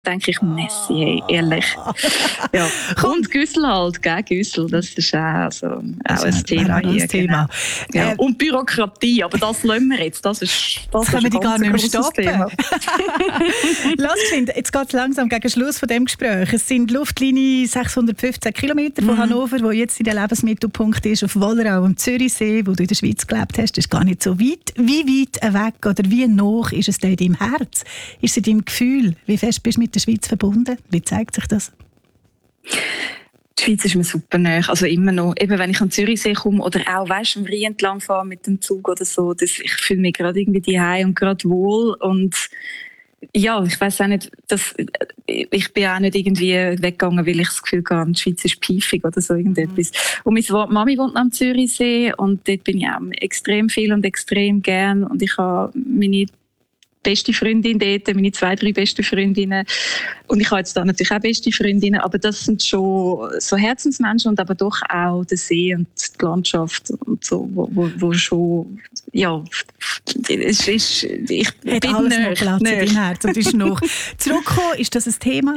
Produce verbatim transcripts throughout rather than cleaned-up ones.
denke ich, Messi, hey, ehrlich. Ja. Und Güssel halt, gell, Güssel, das ist auch, so, auch das ein Thema ein hier. Thema. Genau. Ja. Äh, Und Bürokratie, aber das lassen wir jetzt, das ist das, das können wir die gar nicht mehr stoppen. Thema. Lass mich, jetzt geht es langsam gegen Schluss von dem Gespräch. Es sind Luftlinie sechshundertfünfzehn Kilometer von mhm. Hannover, wo jetzt in der Lebensmittelpunkt ist, auf Wollerau am Zürichsee, wo du in der Schweiz gelebt hast. Das ist gar nicht so weit. Wie weit weg oder wie nah ist es dir in deinem Herz? Ist es in deinem Gefühl? Wie fest bist du mit der Schweiz verbunden? Wie zeigt sich das? Die Schweiz ist mir super nahe, also immer noch. Eben, wenn ich an Zürichsee komme oder auch, weißt, am Rhein entlang fahre mit dem Zug oder so, das, ich fühle mich gerade irgendwie daheim und gerade wohl und ja, ich weiss auch nicht, dass, ich bin auch nicht irgendwie weggegangen, weil ich das Gefühl hatte, die Schweiz ist piefig oder so irgendetwas. Und meine Mami wohnt am Zürichsee und dort bin ich auch extrem viel und extrem gern und ich habe meine beste Freundin dort, meine zwei, drei beste Freundinnen. Und ich habe jetzt da natürlich auch beste Freundinnen, aber das sind schon so Herzensmenschen und aber doch auch der See und die Landschaft und so, wo, wo, wo schon, ja, es ist, ich Hat bin alles nicht, noch Platz nicht. in deinem Herz und ist noch zurückgekommen. Ist das ein Thema?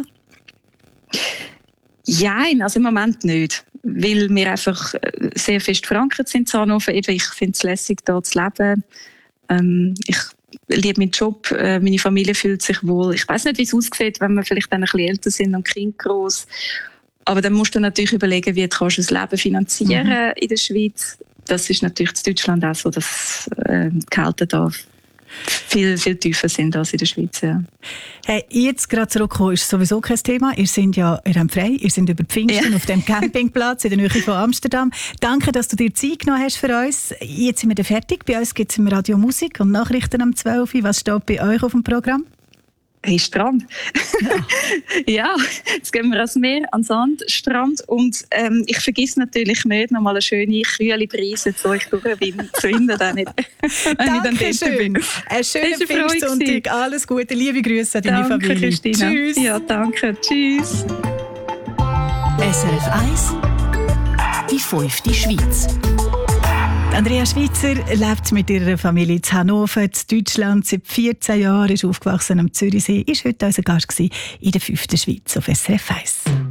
Nein, also im Moment nicht. Weil wir einfach sehr fest verankert sind in Hannover. Ich finde es lässig, hier zu leben. Ähm, ich liebe meinen Job, äh, meine Familie fühlt sich wohl. Ich weiß nicht, wie es aussieht, wenn wir vielleicht dann ein bisschen älter sind und Kind groß. Aber dann musst du natürlich überlegen, wie kannst du das Leben finanzieren mhm. in der Schweiz. Das ist natürlich in Deutschland auch so, dass äh, die Gehälter da viel, viel tiefer sind als in der Schweiz. Ja. Hey, jetzt gerade zurückkommen ist sowieso kein Thema. Ihr seid ja ihr habt frei, ihr seid über Pfingsten ja. auf dem Campingplatz in der Nähe von Amsterdam. Danke, dass du dir Zeit genommen hast für uns. Jetzt sind wir dann fertig. Bei uns gibt es im Radio Musik und Nachrichten um zwölf Uhr. Was steht bei euch auf dem Programm? Hey, Strand. Ja. Ja, jetzt gehen wir ans Meer, an den Sandstrand. Und ähm, ich vergesse natürlich nicht, noch mal eine schöne, kühle Brise zu euch durchzuwinden, wenn ich dann dort bin. Einen schönen Pfingstsonntag. Alles Gute. Liebe Grüße an deine danke, Familie. Christina. Tschüss. Ja, danke. Tschüss. S R F eins, die fünfte Schweiz. Andrea Schweitzer lebt mit ihrer Familie in Hannover, in Deutschland. Seit vierzehn Jahren ist aufgewachsen am Zürichsee. Ist heute unser Gast in der fünften Schweiz auf S R F eins.